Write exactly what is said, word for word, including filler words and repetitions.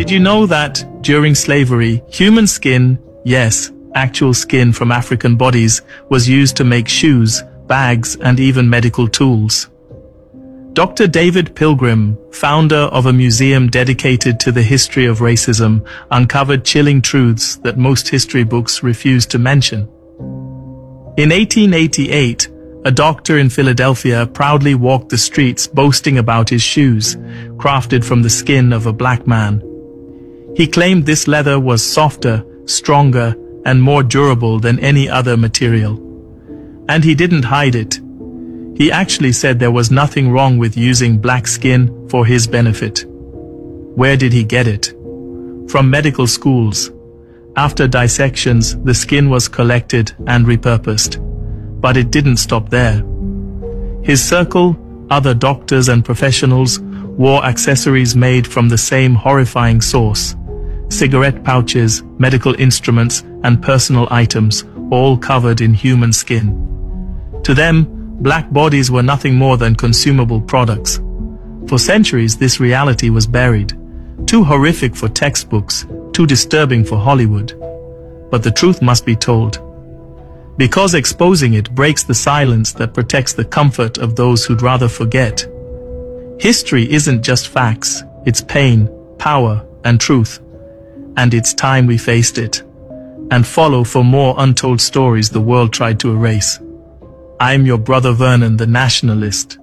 Did you know that, during slavery, human skin, yes, actual skin from African bodies, was used to make shoes, bags, and even medical tools? Doctor David Pilgrim, founder of a museum dedicated to the history of racism, uncovered chilling truths that most history books refuse to mention. In eighteen eighty-eight, a doctor in Philadelphia proudly walked the streets boasting about his shoes, crafted from the skin of a black man. He claimed this leather was softer, stronger, and more durable than any other material. And he didn't hide it. He actually said there was nothing wrong with using black skin for his benefit. Where did he get it? From medical schools. After dissections, the skin was collected and repurposed. But it didn't stop there. His circle, other doctors and professionals, wore accessories made from the same horrifying source. Cigarette pouches, medical instruments, and personal items, all covered in human skin. To them, black bodies were nothing more than consumable products. For centuries, this reality was buried. Too horrific for textbooks, too disturbing for Hollywood. But the truth must be told. Because exposing it breaks the silence that protects the comfort of those who'd rather forget. History isn't just facts, it's pain, power, and truth. And it's time we faced it. And follow for more untold stories the world tried to erase. I'm your brother Vernon, the nationalist.